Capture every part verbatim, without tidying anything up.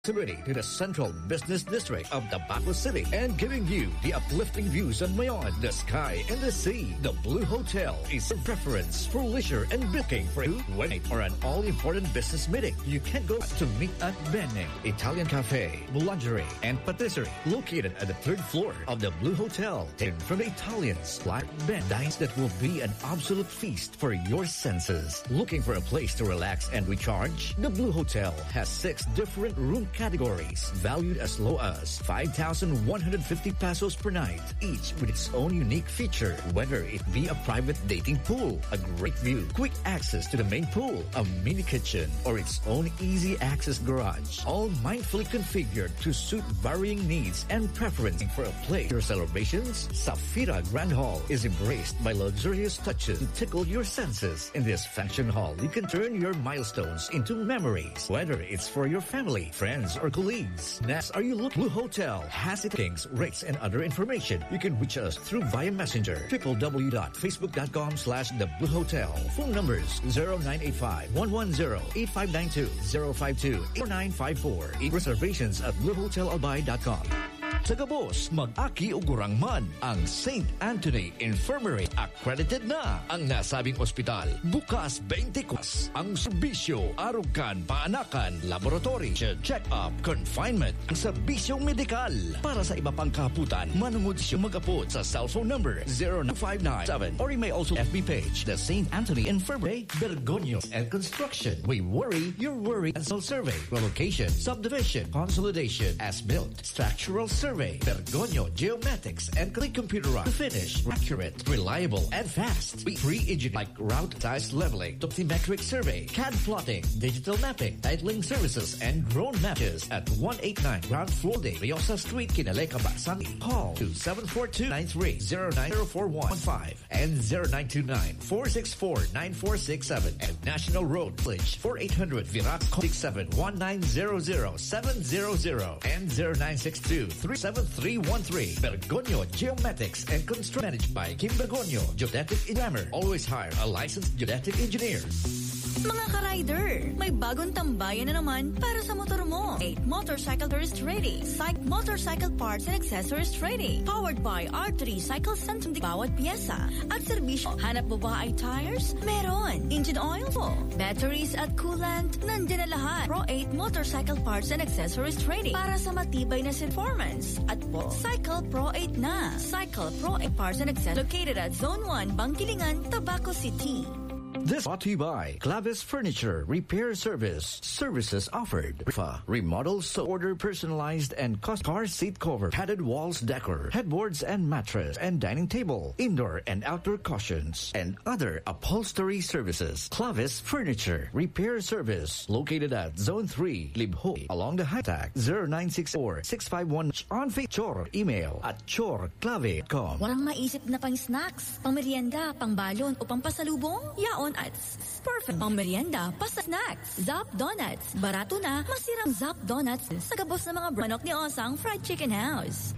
proximity to the central business district of Tabaco City and giving you the uplifting views on Mayon, the sky, and the sea. The Blue Hotel is a preference for leisure and booking for a wedding or an all-important business meeting. You can go to meet at Bene, Italian Cafe, Boulangerie, and Patisserie, located at the third floor of the Blue Hotel. Taken from the Italians, like Ben Dines, that will be an absolute feast for your senses. Looking for a place to relax and recharge? The Blue Hotel has six different room categories, valued as low as five thousand one hundred fifty pesos per night, each with its own unique feature, whether it be a private dating pool, a great view, quick access to the main pool, a mini kitchen, or its own easy access garage, all mindfully configured to suit varying needs and preferences for a place. Your celebrations, Safira Grand Hall is embraced by luxurious touches to tickle your senses. In this function hall, you can turn your milestones into memories, whether it's for your family, friends, or colleagues. Next, are you looking? Blue Hotel has its bookings, rates, and other information. You can reach us through via messenger, w w w dot facebook dot com slash the Blue Hotel. Phone numbers zero nine eight five, one one zero, eight five nine two, zero five two, eight nine five four. Reservations at blue hotel albay dot com. Sa Gabos, mag-aki ugurang man ang Saint Anthony Infirmary. Accredited na ang nasabing ospital. Bukas twenty-four ang serbisyo, arugan, paanakan, laboratory, check-up, confinement, ang serbisyong medikal. Para sa iba pang kahaputan, manungod siya mag-apod sa cellphone number zero nine five nine seven or you may also F B page, the Saint Anthony Infirmary, Bergoño and Construction. We worry, your worry and soul survey. Relocation, subdivision, consolidation, as-built, structural survey. Bergoño Geomatics and Click Computerized to finish accurate, reliable, and fast. We free engineering like route size leveling, topsometric survey, C A D plotting, digital mapping, titling services, and drone matches at one eighty-nine Ground Floor Day, Riosa Street, Kinaleka, Basani. Call to seven four two, nine three zero nine zero four one five and zero nine two nine, four six four, nine four six seven and National Road Village four eight hundred Virac six seven one nine zero zero seven zero zero and zero nine six two, three seven three one three. Bergoño Geomatics and Construction, managed by Kim Bergoño, Geodetic Engineer. Always hire a licensed geodetic engineer. Mga ka-rider, may bagong tambayan na naman para sa motor mo. eight Motorcycle Tourist Trading, Psych Motorcycle Parts and Accessories Trading, powered by R three Cycle Center. Bawat piyesa at serbisyo. Hanap mo ba ay tires? Meron. Engine oil po. Batteries at coolant, nandiyan na lahat. Pro eight Motorcycle Parts and Accessories Trading para sa matibay na performance. At po, Cycle Pro eight na. Cycle Pro eight Parts and Accessories, located at Zone one, Bangkilingan, Tabaco City. This brought to you by Clavis Furniture Repair Service. Services offered: remodels to order personalized and cost car seat cover, padded walls decor, headboards and mattress and dining table, indoor and outdoor cushions, and other upholstery services. Clavis Furniture Repair Service, located at Zone three, Libho, along the hashtag zero nine six four, six five one on Facebook. Email at chorclave dot com. Walang maisip na pang snacks, pang merienda, pang balon o pang pasalubong? Yaon at perfect pang merienda, pasta snacks. Zap Donuts. Barato na, masirang Zap Donuts sa gabos ng mga manok ni Osang Fried Chicken House.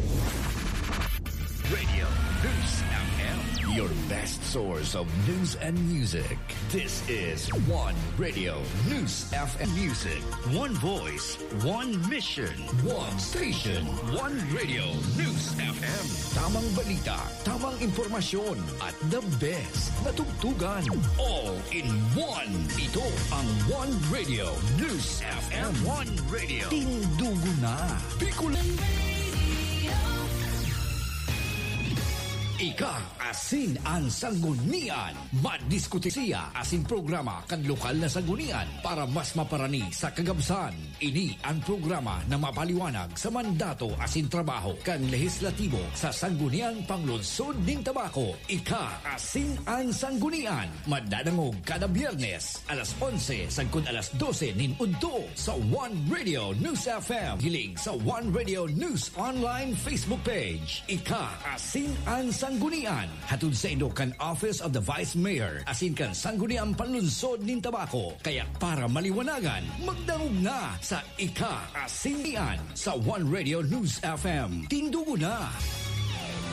Radio News F M, your best source of news and music. This is One Radio News F M Music. One voice, one mission, one station, one Radio News F M. Tamang balita, tamang impormasyon, at the best na tugtugan. All in one. Ito ang One Radio News F M. One Radio. Tindugo na. Pikulan Radio. Ika asin ang sanggunian. Madiskuti siya asin programa kan lokal na sanggunian para mas maparani sa kagabsan. Ini ang programa na mapaliwanag sa mandato asin trabaho kan lehislatibo sa sangguniang panglunsod ning Tabaco. Ika asin ang sanggunian. Madadangog kada Biyernes alas onse sagkod alas dose nin udto sa One Radio News F M. Hiling sa One Radio News Online Facebook page. Ika asin ang sanggunian. Hatod sa Indokan Office of the Vice Mayor asin kan sangguniang panlunsod nin Tabaco. Kaya para maliwanagan, magdangog na sa Ika Asinian sa One Radio News F M. Tindugo na!